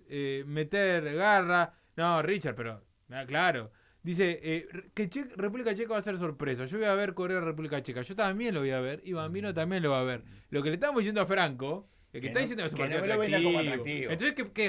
meter garra. No, Richard, pero claro. Dice que República Checa va a ser sorpresa. Yo voy a ver Corea República Checa. Yo también lo voy a ver y Bambino también lo va a ver. Lo que le estamos diciendo a Franco, el que está diciendo que es un que partido no me lo venda como atractivo. atractivo. Entonces, ¿qué